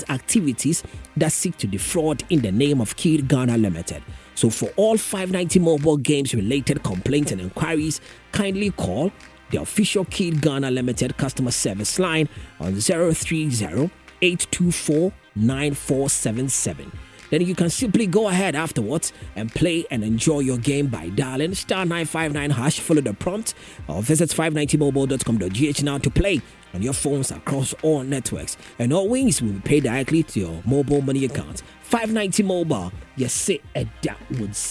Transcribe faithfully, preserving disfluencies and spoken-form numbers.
activities that seek to defraud in the name of Kid Ghana Limited. So for all five ninety Mobile games related complaints and inquiries, kindly call the official Kid Ghana Limited customer service line on zero three zero, eight two four, nine four seven seven. Then you can simply go ahead afterwards and play and enjoy your game by dialing star nine five nine hash, follow the prompt, or visit five ninety mobile dot com dot g h now to play on your phones across all networks. And all wins will be paid directly to your mobile money account. five ninety Mobile, you say a that would